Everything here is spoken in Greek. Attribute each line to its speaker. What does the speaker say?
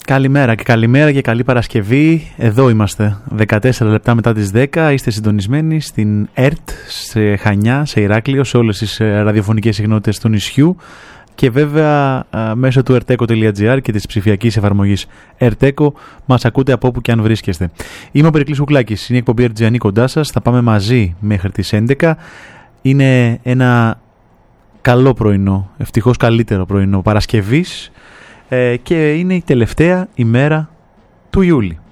Speaker 1: Καλημέρα και καλή Παρασκευή. Εδώ είμαστε 14 λεπτά μετά τις 10. Είστε συντονισμένοι στην ΕΡΤ, σε Χανιά, σε Ηράκλειο, σε όλες τις ραδιοφωνικές συχνότητες του νησιού και βέβαια μέσω του erteco.gr και της ψηφιακής εφαρμογής Erteco μας ακούτε από όπου και αν βρίσκεστε. Είμαι ο Περικλής Κουκλάκης, είναι η εκπομπή Ερτζιανή κοντά σας. Θα πάμε μαζί μέχρι τις 11. Είναι ένα καλό πρωινό, ευτυχώς καλύτερο πρωινό Παρασκευής. Και είναι η τελευταία ημέρα του Ιούλη.